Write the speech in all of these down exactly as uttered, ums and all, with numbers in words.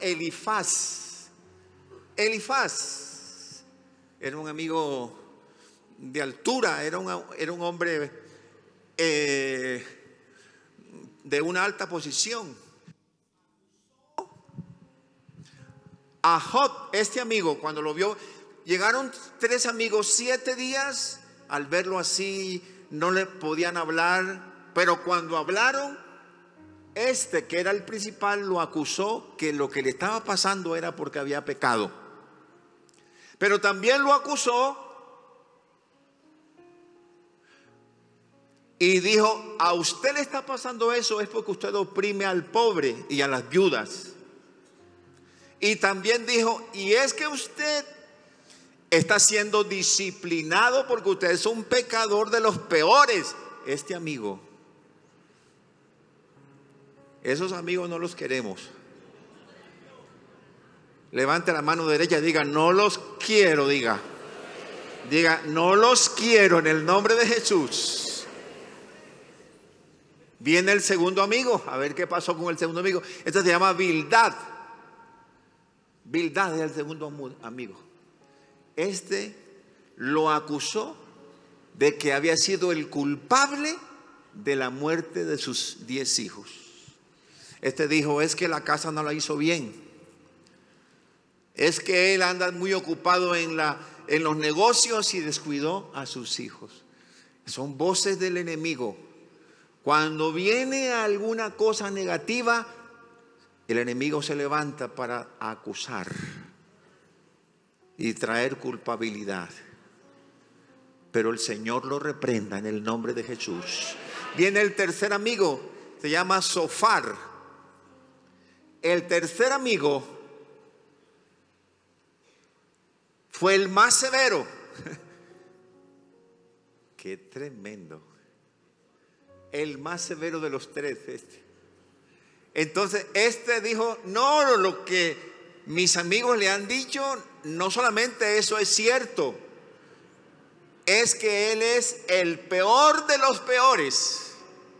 Elifaz. Elifaz era un amigo de altura, era un, era un hombre eh, de una alta posición. A Job, este amigo, cuando lo vio, llegaron tres amigos, siete días, al verlo así, no le podían hablar, pero cuando hablaron, este que era el principal lo acusó que lo que le estaba pasando era porque había pecado. Pero también lo acusó y dijo: a usted le está pasando eso es porque usted oprime al pobre y a las viudas. Y también dijo: y es que usted está siendo disciplinado porque usted es un pecador de los peores. Este amigo, esos amigos no los queremos. Levante la mano derecha y diga: no los quiero. Diga, diga: no los quiero en el nombre de Jesús. Viene el segundo amigo. A ver qué pasó con el segundo amigo. Este se llama Bildad. Bildad es el segundo amigo. Este lo acusó de que había sido el culpable de la muerte de sus diez hijos. Este dijo: es que la casa no la hizo bien. Es que él anda muy ocupado en, la, en los negocios y descuidó a sus hijos. Son voces del enemigo. Cuando viene alguna cosa negativa, el enemigo se levanta para acusar y traer culpabilidad. Pero el Señor lo reprenda en el nombre de Jesús. Viene el tercer amigo, se llama Zofar. El tercer amigo fue el más severo. Qué tremendo. El más severo de los tres, este. Entonces este dijo: no, lo que mis amigos le han dicho, no solamente eso es cierto, es que él es el peor de los peores.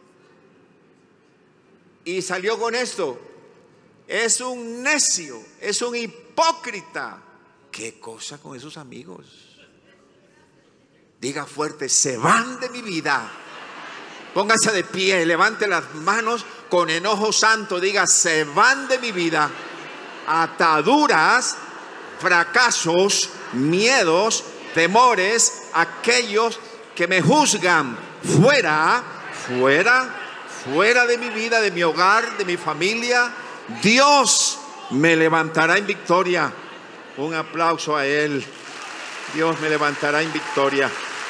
Y salió con esto: es un necio, es un hipócrita. ¿Qué cosa con esos amigos? Diga fuerte: se van de mi vida. Póngase de pie, levante las manos con enojo santo. Diga: se van de mi vida. Ataduras, fracasos, miedos, temores, aquellos que me juzgan. Fuera, fuera, fuera de mi vida, de mi hogar, de mi familia. Dios me levantará en victoria. Un aplauso a Él. Dios me levantará en victoria.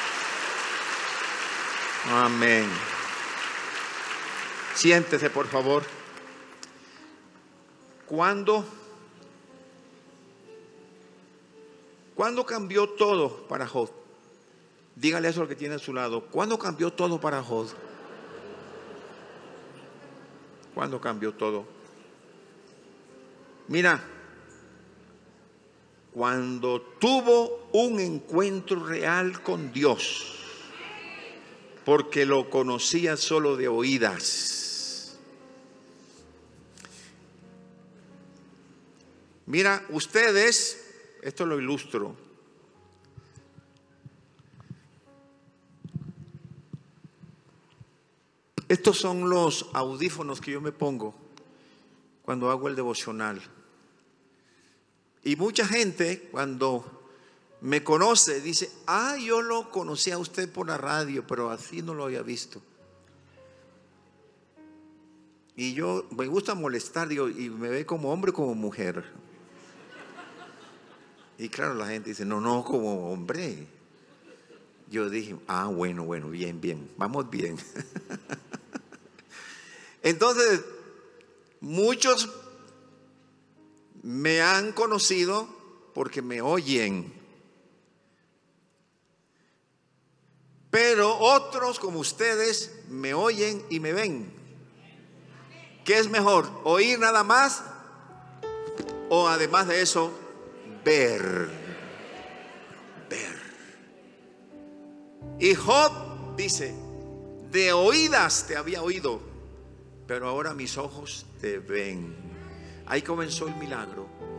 Amén. Siéntese, por favor. ¿Cuándo? ¿Cuándo cambió todo para Job? Dígale eso al que tiene a su lado. ¿Cuándo cambió todo para Job? ¿Cuándo cambió todo? Mira, cuando tuvo un encuentro real con Dios, porque lo conocía solo de oídas. Mira, ustedes, esto lo ilustro. Estos son los audífonos que yo me pongo cuando hago el devocional. Y mucha gente cuando me conoce dice: ah, yo lo conocí a usted por la radio, pero así no lo había visto. Y yo me gusta molestar, digo, y me ve como hombre o como mujer. Y claro, la gente dice: no, no, como hombre. Yo dije: ah, bueno, bueno, bien, bien, vamos bien. Entonces, muchos me han conocido porque me oyen. Pero otros como ustedes me oyen y me ven. ¿Qué es mejor? ¿Oír nada más? O además de eso, ver. Ver. Y Job dice: de oídas te había oído, pero ahora mis ojos te ven. Ahí comenzó el milagro.